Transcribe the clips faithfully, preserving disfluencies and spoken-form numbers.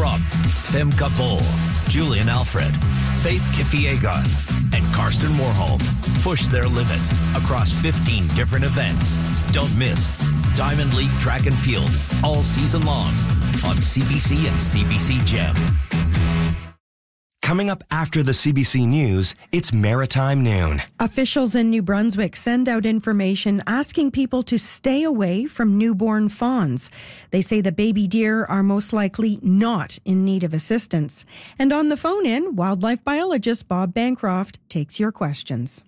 Rob, Femke Bol, Julian Alfred, Faith Kipiegon, and Karsten Warholm push their limits across fifteen different events. Don't miss Diamond League Track and Field all season long on C B C and C B C Gem. Coming up after the C B C News, it's Maritime Noon. Officials in New Brunswick send out information asking people to stay away from newborn fawns. They say the baby deer are most likely not in need of assistance. And on the phone in, wildlife biologist Bob Bancroft takes your questions.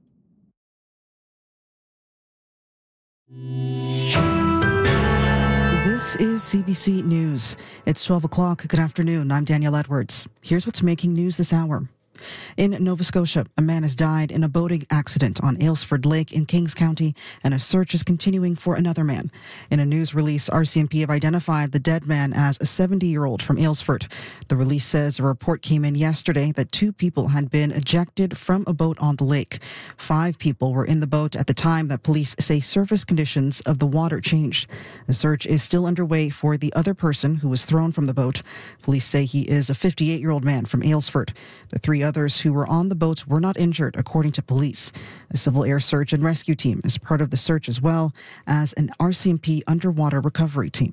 This is C B C News. It's twelve o'clock. Good afternoon. I'm Danielle Edwards. Here's what's making news this hour. In Nova Scotia, a man has died in a boating accident on Aylesford Lake in Kings County, and a search is continuing for another man. In a news release, R C M P have identified the dead man as a seventy-year-old from Aylesford. The release says a report came in yesterday that two people had been ejected from a boat on the lake. Five people were in the boat at the time that police say surface conditions of the water changed. A search is still underway for the other person who was thrown from the boat. Police say he is a fifty-eight-year-old man from Aylesford. The three others who were on the boat were not injured, according to police. A civil air search and rescue team is part of the search, as well as an R C M P underwater recovery team.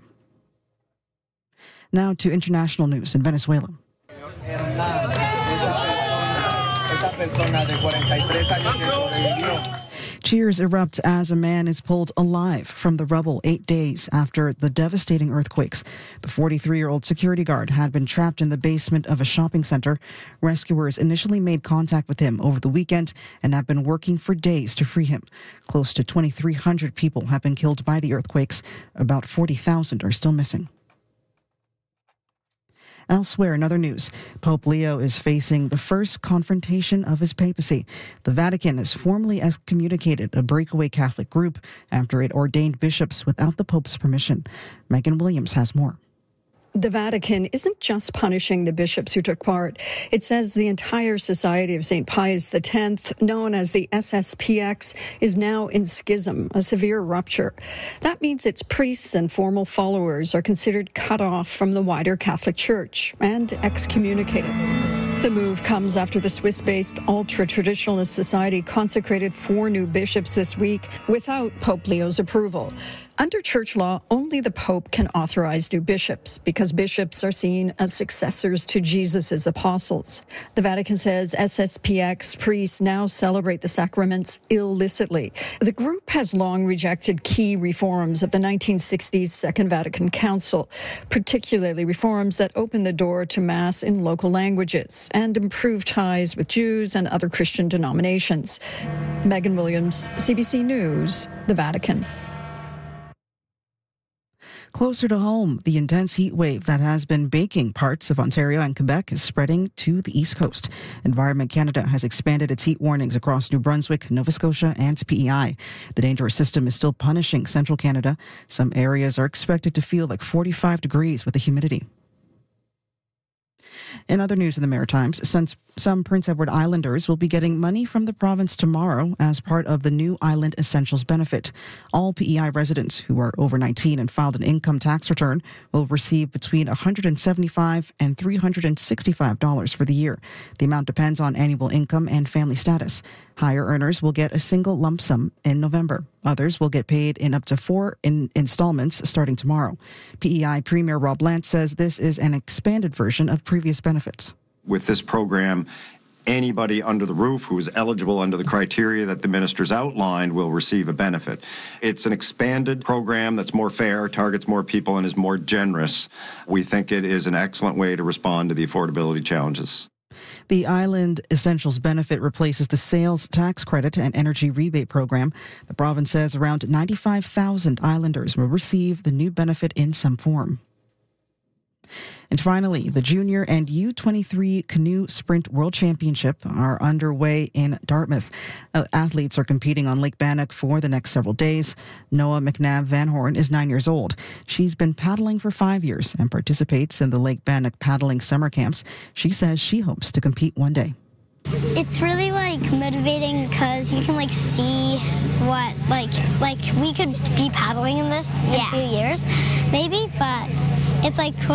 Now to international news in Venezuela. Cheers erupt as a man is pulled alive from the rubble eight days after the devastating earthquakes. The forty-three-year-old security guard had been trapped in the basement of a shopping center. Rescuers initially made contact with him over the weekend and have been working for days to free him. Close to twenty-three hundred people have been killed by the earthquakes. About forty thousand are still missing. Elsewhere, in other news, Pope Leo is facing the first confrontation of his papacy. The Vatican has formally excommunicated a breakaway Catholic group after it ordained bishops without the Pope's permission. Megan Williams has more. The Vatican isn't just punishing the bishops who took part. It says the entire Society of Saint Pius X, known as the S S P X, is now in schism, a severe rupture. That means its priests and formal followers are considered cut off from the wider Catholic Church and excommunicated. The move comes after the Swiss-based ultra-traditionalist society consecrated four new bishops this week without Pope Leo's approval. Under church law, only the Pope can authorize new bishops because bishops are seen as successors to Jesus' apostles. The Vatican says S S P X priests now celebrate the sacraments illicitly. The group has long rejected key reforms of the nineteen sixties Second Vatican Council, particularly reforms that open the door to Mass in local languages and improve ties with Jews and other Christian denominations. Megan Williams, C B C News, the Vatican. Closer to home, the intense heat wave that has been baking parts of Ontario and Quebec is spreading to the East Coast. Environment Canada has expanded its heat warnings across New Brunswick, Nova Scotia, and P E I. The dangerous system is still punishing central Canada. Some areas are expected to feel like forty-five degrees with the humidity. In other news in the Maritimes, since some Prince Edward Islanders will be getting money from the province tomorrow as part of the new Island Essentials benefit. All P E I residents who are over nineteen and filed an income tax return will receive between one hundred seventy-five dollars and three hundred sixty-five dollars for the year. The amount depends on annual income and family status. Higher earners will get a single lump sum in November. Others will get paid in up to four in installments starting tomorrow. P E I Premier Rob Lance says this is an expanded version of previous benefits. With this program, anybody under the roof who is eligible under the criteria that the ministers outlined will receive a benefit. It's an expanded program that's more fair, targets more people, and is more generous. We think it is an excellent way to respond to the affordability challenges. The Island Essentials benefit replaces the sales tax credit and energy rebate program. The province says around ninety-five thousand Islanders will receive the new benefit in some form. And finally, the Junior and U twenty-three Canoe Sprint World Championship are underway in Dartmouth. Uh, athletes are competing on Lake Bannock for the next several days. Noah McNabb Van Horn is nine years old. She's been paddling for five years and participates in the Lake Bannock paddling summer camps. She says she hopes to compete one day. It's really like motivating because you can like see what like like we could be paddling in this in yeah. a few years maybe, but it's like cool